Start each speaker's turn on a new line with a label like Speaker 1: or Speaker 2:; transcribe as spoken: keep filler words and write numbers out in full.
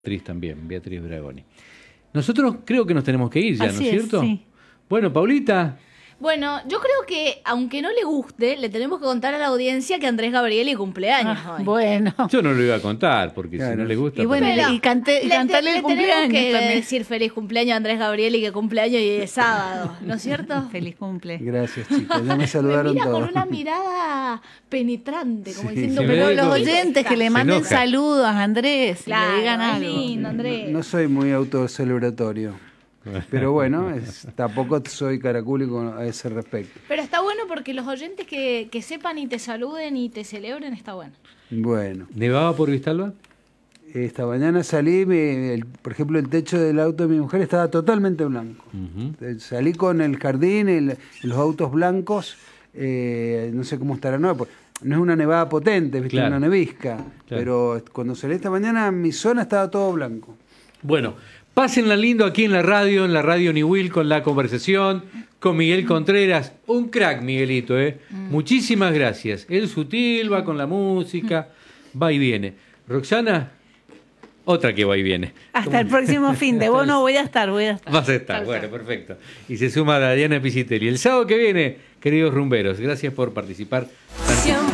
Speaker 1: Beatriz también, Beatriz Bragoni. Nosotros creo que nos tenemos que ir ya,
Speaker 2: Así
Speaker 1: ¿no es cierto?
Speaker 2: Sí.
Speaker 1: Bueno, Paulita.
Speaker 3: Bueno, yo creo que, aunque no le guste, le tenemos que contar a la audiencia que Andrés Gabrieli cumpleaños
Speaker 2: Ah,
Speaker 3: hoy.
Speaker 2: Bueno.
Speaker 1: Yo no lo iba a contar, porque
Speaker 4: Claro.
Speaker 1: si no le gusta...
Speaker 2: Y bueno,
Speaker 1: pero-
Speaker 3: Pero
Speaker 2: y, canté, y
Speaker 3: le,
Speaker 2: cantarle
Speaker 3: le
Speaker 2: el
Speaker 3: tenemos
Speaker 2: cumpleaños
Speaker 3: que
Speaker 2: también.
Speaker 3: decir feliz cumpleaños a Andrés Gabrieli, que cumpleaños y es sábado, ¿no es cierto?
Speaker 2: Feliz cumple.
Speaker 4: Gracias, chicos. Ya me
Speaker 3: Me
Speaker 4: saludaron
Speaker 3: mira con
Speaker 4: todos.
Speaker 3: una mirada penetrante, como
Speaker 4: Sí,
Speaker 3: diciendo,
Speaker 1: sí,
Speaker 3: pero
Speaker 1: me
Speaker 2: Los
Speaker 1: Luego-
Speaker 2: oyentes que le
Speaker 1: Se
Speaker 2: manden
Speaker 1: enoja.
Speaker 2: saludos a Andrés, y
Speaker 3: claro,
Speaker 2: le digan
Speaker 3: es
Speaker 2: algo.
Speaker 3: lindo, Andrés.
Speaker 4: No soy muy autocelebratorio. Pero bueno, es- tampoco soy caracúlico a ese respecto.
Speaker 3: Pero está bueno porque los oyentes que, que sepan y te saluden y te celebren, está bueno.
Speaker 4: Bueno,
Speaker 1: ¿Nevaba por Vistalba?
Speaker 4: esta mañana salí, me- el- por ejemplo, el techo del auto de mi mujer estaba totalmente blanco.
Speaker 1: Ujú.
Speaker 4: Eh, Salí con el jardín, el- los autos blancos, eh, no sé cómo estará, no, pues, no es una nevada potente, ¿viste?
Speaker 1: Claro.
Speaker 4: Una nevisca,
Speaker 1: Claro.
Speaker 4: pero cuando salí esta mañana mi zona estaba todo blanco.
Speaker 1: Bueno, pásenla lindo aquí en la radio, en la radio New Will, con la conversación, con Miguel Contreras. Un crack, Miguelito, ¿eh? Muchísimas gracias. Él sutil, va con la música, va y viene. Roxana, otra que va y viene.
Speaker 2: Hasta el próximo fin de vos no voy a estar, voy a estar.
Speaker 1: Vas a estar, bueno, perfecto. Y se suma Diana Pisitelli. El sábado que viene, queridos rumberos, gracias por participar.